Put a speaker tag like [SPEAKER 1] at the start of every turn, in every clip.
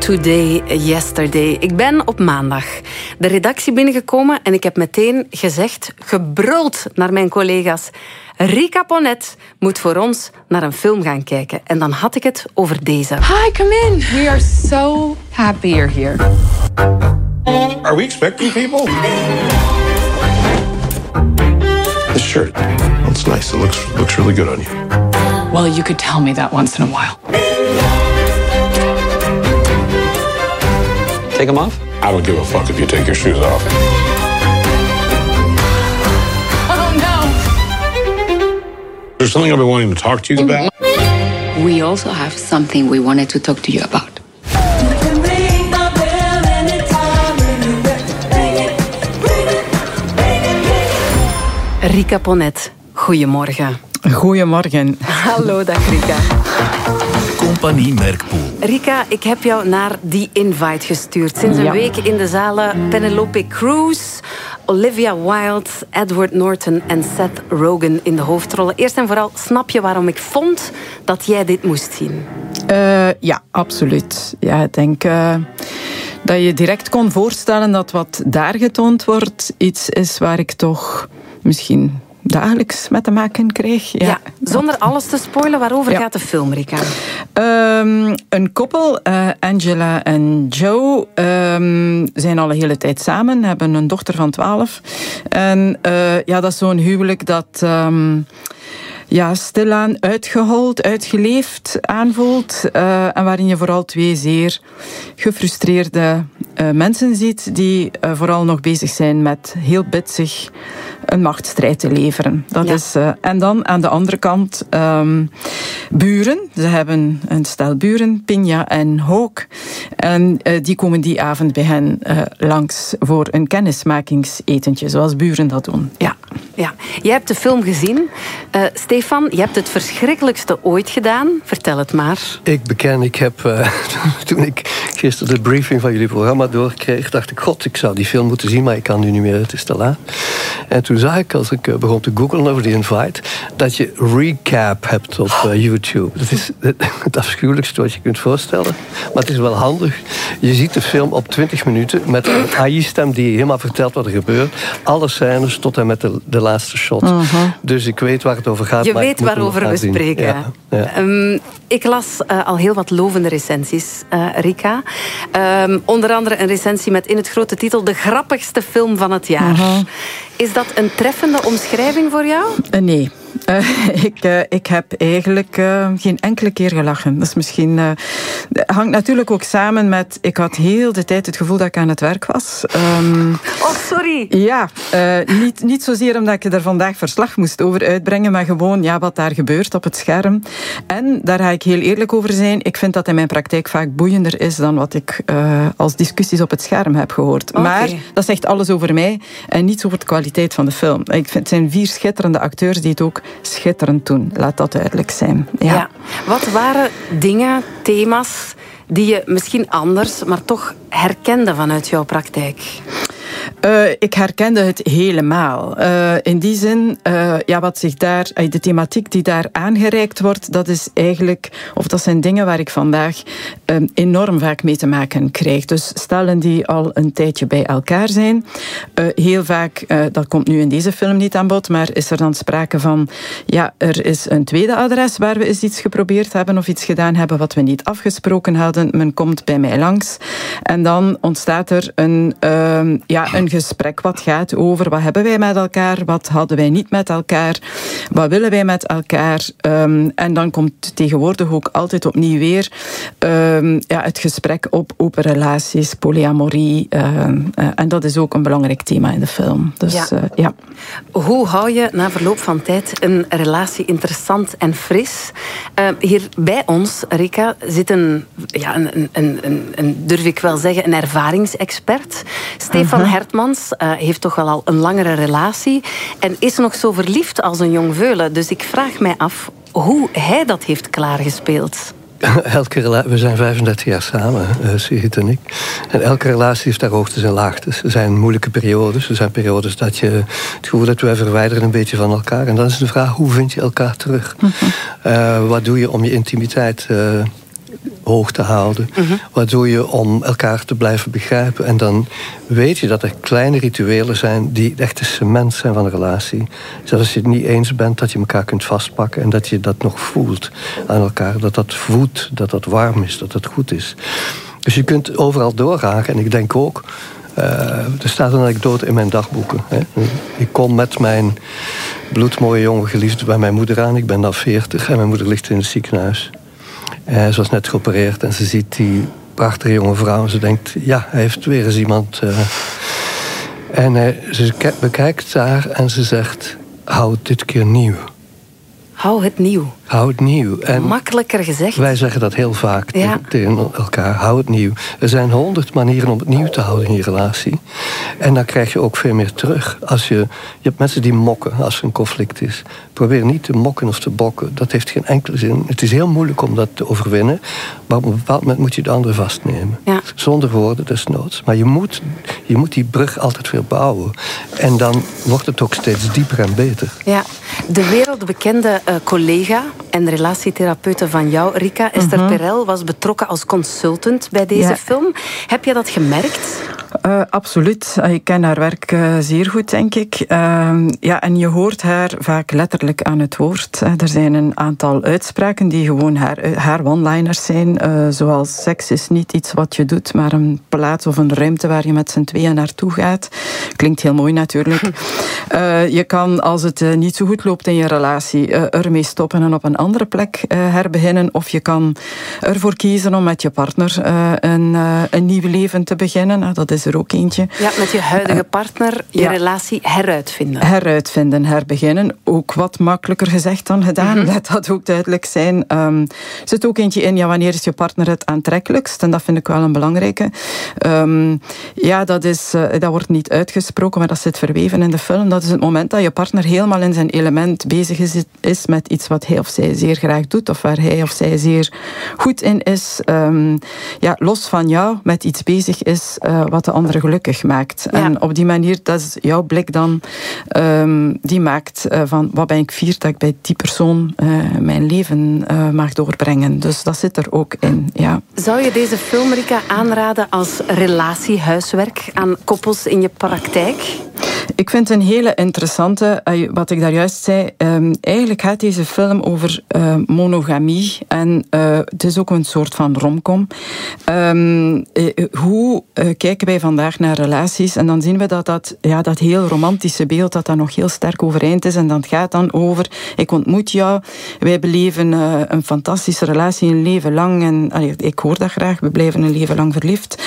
[SPEAKER 1] Today, yesterday. Ik ben op maandag de redactie binnengekomen en ik heb meteen gezegd, gebruld naar mijn collega's. Rika Ponet moet voor ons naar een film gaan kijken. En dan had ik het over deze.
[SPEAKER 2] Hi, come in. We are so happy you're here.
[SPEAKER 3] Are we expecting people? This shirt. That's nice. It looks really good on you.
[SPEAKER 2] Well, you could tell me that once in a while.
[SPEAKER 4] Take them off?
[SPEAKER 3] I don't give a fuck if you take your shoes off.
[SPEAKER 2] Oh, no.
[SPEAKER 3] There's something I've been wanting to talk to you about.
[SPEAKER 5] We also have something we wanted to talk to you about.
[SPEAKER 1] Rika Ponet, goedemorgen.
[SPEAKER 6] Goedemorgen.
[SPEAKER 1] Hallo, dag Rika.
[SPEAKER 7] Compagnie Merkpoel.
[SPEAKER 1] Rika, ik heb jou naar die invite gestuurd. Sinds een week in de zalen Penelope Cruz, Olivia Wilde, Edward Norton en Seth Rogen in de hoofdrollen. Eerst en vooral, snap je waarom ik vond dat jij dit moest zien?
[SPEAKER 6] Ja, absoluut. Ja, ik denk dat je direct kon voorstellen dat wat daar getoond wordt iets is waar ik toch misschien dagelijks mee te maken krijg.
[SPEAKER 1] Ja, zonder alles te spoilen, waarover gaat de film, Rika?
[SPEAKER 6] Een koppel, Angela en Joe, zijn al een hele tijd samen, hebben een dochter van 12. En dat is zo'n huwelijk dat stilaan uitgehold, uitgeleefd aanvoelt. En waarin je vooral twee zeer gefrustreerde mensen ziet die vooral nog bezig zijn met heel bitsig een machtsstrijd te leveren. Dat is, en dan aan de andere kant buren. Ze hebben een stel buren, Pinja en Hawk. En die komen die avond bij hen langs voor een kennismakingsetentje, zoals buren dat doen.
[SPEAKER 1] Ja. Jij hebt de film gezien. Stefan, je hebt het verschrikkelijkste ooit gedaan. Vertel het maar.
[SPEAKER 8] Ik beken, ik heb toen ik gisteren de briefing van jullie programma doorkreeg, dacht ik, god, ik zou die film moeten zien, maar ik kan nu niet meer, het is te laat. En toen zag ik, als ik begon te googlen over die invite, dat je recap hebt op YouTube. Dat is het afschuwelijkste wat je kunt voorstellen. Maar het is wel handig. Je ziet de film op 20 minuten met een AI-stem die je helemaal vertelt wat er gebeurt. Alle scènes tot en met de laatste shot. Dus ik weet waar het over gaat.
[SPEAKER 1] Je weet waarover we spreken.
[SPEAKER 8] Ja.
[SPEAKER 1] Ik las al heel wat lovende recensies, Rika. Onder andere een recensie met in het grote titel de grappigste film van het jaar. Is dat een treffende omschrijving voor jou?
[SPEAKER 6] Nee. Ik heb eigenlijk geen enkele keer gelachen. Dat is misschien hangt natuurlijk ook samen met, ik had heel de tijd het gevoel dat ik aan het werk was.
[SPEAKER 1] Oh, sorry.
[SPEAKER 6] Ja, niet zozeer omdat ik er vandaag verslag moest over uitbrengen, maar gewoon wat daar gebeurt op het scherm. En daar ga ik heel eerlijk over zijn. Ik vind dat in mijn praktijk vaak boeiender is dan wat ik als discussies op het scherm heb gehoord.
[SPEAKER 1] Okay.
[SPEAKER 6] Maar dat zegt alles over mij en niets over de kwaliteit van de film. Ik vind het zijn 4 schitterende acteurs die het ook schitterend doen. Laat dat duidelijk zijn. Ja.
[SPEAKER 1] Wat waren dingen, thema's die je misschien anders, maar toch herkende vanuit jouw praktijk?
[SPEAKER 6] Ik herkende het helemaal. In die zin, wat zich daar, de thematiek die daar aangereikt wordt, dat is eigenlijk, of dat zijn dingen waar ik vandaag enorm vaak mee te maken krijg. Dus stellen die al een tijdje bij elkaar zijn. Heel vaak, dat komt nu in deze film niet aan bod, maar is er dan sprake van, er is een tweede adres waar we eens iets geprobeerd hebben of iets gedaan hebben wat we niet afgesproken hadden. Men komt bij mij langs en dan ontstaat er een gesprek wat gaat over wat hebben wij met elkaar, wat hadden wij niet met elkaar, wat willen wij met elkaar. En dan komt tegenwoordig ook altijd opnieuw weer het gesprek op open relaties, polyamorie. En dat is ook een belangrijk thema in de film. Dus,
[SPEAKER 1] Hoe hou je na verloop van tijd een relatie interessant en fris? Hier bij ons, Rika, zit een durf ik wel zeggen, een ervaringsexpert. Stefan Hertmans heeft toch wel al een langere relatie en is nog zo verliefd als een jong veulen. Dus ik vraag mij af hoe hij dat heeft klaargespeeld.
[SPEAKER 8] We zijn 35 jaar samen, Sigrid en ik. En elke relatie heeft daar hoogtes en laagtes. Er zijn moeilijke periodes. Er zijn periodes dat je het gevoel hebt, wij verwijderen een beetje van elkaar. En dan is de vraag, hoe vind je elkaar terug? Wat doe je om je intimiteit hoog te houden. Waardoor je om elkaar te blijven begrijpen. En dan weet je dat er kleine rituelen zijn die echt de cement zijn van een relatie. Zelfs als je het niet eens bent, dat je elkaar kunt vastpakken en dat je dat nog voelt aan elkaar. Dat dat voedt, dat dat warm is, dat dat goed is. Dus je kunt overal doorraken. En ik denk ook, er staat een anekdote in mijn dagboeken. Hè. Ik kom met mijn bloedmooie jonge geliefde bij mijn moeder aan. Ik ben dan 40 en mijn moeder ligt in het ziekenhuis. Ze was net geopereerd en ze ziet die prachtige jonge vrouw. En ze denkt, ja, hij heeft weer eens iemand. En ze bekijkt haar en ze zegt, hou het dit keer nieuw.
[SPEAKER 1] Hou het nieuw.
[SPEAKER 8] Hou het nieuw. En
[SPEAKER 1] makkelijker gezegd.
[SPEAKER 8] Wij zeggen dat heel vaak tegen elkaar. Hou het nieuw. Er zijn 100 manieren om het nieuw te houden in je relatie. En dan krijg je ook veel meer terug. Je hebt mensen die mokken als er een conflict is. Probeer niet te mokken of te bokken. Dat heeft geen enkele zin. Het is heel moeilijk om dat te overwinnen. Maar op een bepaald moment moet je de andere vastnemen. Ja. Zonder woorden desnoods. Maar je moet die brug altijd weer bouwen. En dan wordt het ook steeds dieper en beter.
[SPEAKER 1] Ja. De wereldbekende collega en relatietherapeute van jou, Rika, Esther Perel, was betrokken als consultant bij deze film. Heb je dat gemerkt?
[SPEAKER 6] Absoluut. Ik ken haar werk zeer goed, denk ik. En je hoort haar vaak letterlijk aan het woord. Er zijn een aantal uitspraken die gewoon haar one-liners zijn. Zoals seks is niet iets wat je doet, maar een plaats of een ruimte waar je met z'n tweeën naartoe gaat. Klinkt heel mooi natuurlijk. Je kan, als het niet zo goed loopt in je relatie, ermee stoppen en op een andere plek herbeginnen. Of je kan ervoor kiezen om met je partner een nieuw leven te beginnen. Dat is er ook eentje.
[SPEAKER 1] Ja, met je huidige partner je relatie heruitvinden.
[SPEAKER 6] Heruitvinden, herbeginnen. Ook wat makkelijker gezegd dan gedaan. Laat dat ook duidelijk zijn. Er zit ook eentje in, wanneer is je partner het aantrekkelijkst? En dat vind ik wel een belangrijke. Dat wordt niet uitgesproken, maar dat zit verweven in de film. Dat is het moment dat je partner helemaal in zijn element bezig is met iets wat hij of zij zeer graag doet, of waar hij of zij zeer goed in is. Los van jou met iets bezig is wat de andere gelukkig maakt. Ja. En op die manier, dat is jouw blik dan, die maakt van wat ben ik fier dat ik bij die persoon mijn leven mag doorbrengen. Dus dat zit er ook in. Ja.
[SPEAKER 1] Zou je deze film, Rika, aanraden als relatiehuiswerk aan koppels in je praktijk?
[SPEAKER 6] Ik vind het een hele interessante, wat ik daar juist zei. Eigenlijk gaat deze film over monogamie. En het is ook een soort van romcom. Hoe kijken wij vandaag naar relaties? En dan zien we dat heel romantische beeld, dat nog heel sterk overeind is. En dat gaat dan over, ik ontmoet jou, wij beleven een fantastische relatie een leven lang. En ik hoor dat graag, we blijven een leven lang verliefd.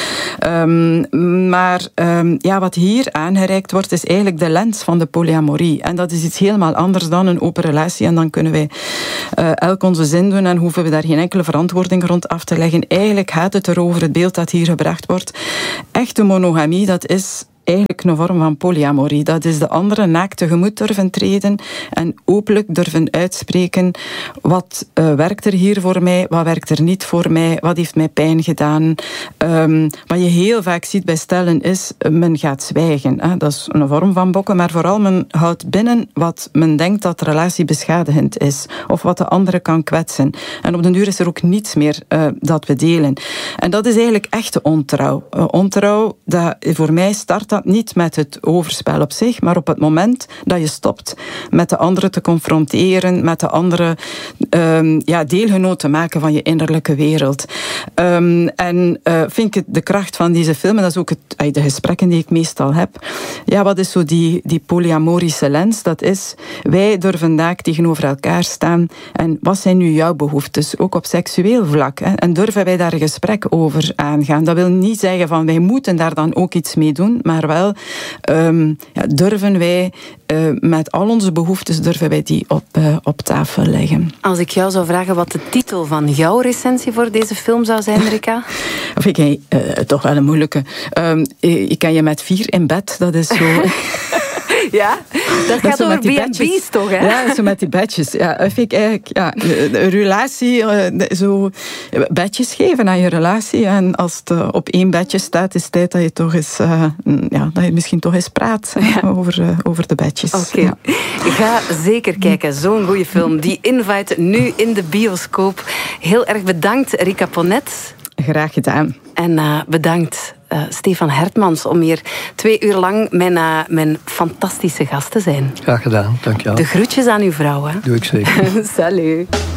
[SPEAKER 6] Wat hier aangereikt wordt, is eigenlijk de lens van de polyamorie. En dat is iets helemaal anders dan een open relatie. En dan kunnen wij elk onze zin doen en hoeven we daar geen enkele verantwoording rond af te leggen. Eigenlijk gaat het erover, het beeld dat hier gebracht wordt. Echte monogamie, dat is eigenlijk een vorm van polyamorie. Dat is de andere naakt tegemoet durven treden en openlijk durven uitspreken. Wat werkt er hier voor mij? Wat werkt er niet voor mij? Wat heeft mij pijn gedaan? Wat je heel vaak ziet bij stellen is, men gaat zwijgen. Hè? Dat is een vorm van bokken, maar vooral men houdt binnen wat men denkt dat de relatie beschadigend is. Of wat de andere kan kwetsen. En op den duur is er ook niets meer dat we delen. En dat is eigenlijk echte ontrouw. Ontrouw, voor mij start dat niet met het overspel op zich, maar op het moment dat je stopt met de andere te confronteren, met de andere deelgenoot te maken van je innerlijke wereld. Vind ik de kracht van deze film, en dat is ook de gesprekken die ik meestal heb. Ja, wat is zo die polyamorische lens? Dat is, wij durven daar tegenover elkaar staan en wat zijn nu jouw behoeftes, ook op seksueel vlak? Hè? En durven wij daar een gesprek over aangaan? Dat wil niet zeggen van wij moeten daar dan ook iets mee doen, maar wel durven wij met al onze behoeftes durven wij die op tafel leggen.
[SPEAKER 1] Als ik jou zou vragen wat de titel van jouw recensie voor deze film zou zijn, Rika?
[SPEAKER 6] Vind ik toch wel een moeilijke. Ik kan je met 4 in bed, dat is zo.
[SPEAKER 1] Ja, dat gaat
[SPEAKER 6] zo
[SPEAKER 1] over
[SPEAKER 6] met die
[SPEAKER 1] B&B's
[SPEAKER 6] badges.
[SPEAKER 1] toch, hè?
[SPEAKER 6] Ja, zo met die badges. Ja, dat vind ik eigenlijk... Ja, een relatie, zo badges geven aan je relatie. En als het op 1 badge staat, is het tijd dat je toch eens... dat je misschien toch eens praat over de badges.
[SPEAKER 1] Oké.
[SPEAKER 6] Ja.
[SPEAKER 1] Ga zeker kijken. Zo'n goede film. Die Invite nu in de bioscoop. Heel erg bedankt, Rika Ponet.
[SPEAKER 6] Graag gedaan.
[SPEAKER 1] En bedankt, Stefan Hertmans, om hier 2 uur lang mijn fantastische gast te zijn.
[SPEAKER 8] Graag gedaan, dank je wel.
[SPEAKER 1] De groetjes aan uw vrouw, hè?
[SPEAKER 8] Doe ik zeker.
[SPEAKER 1] Salut.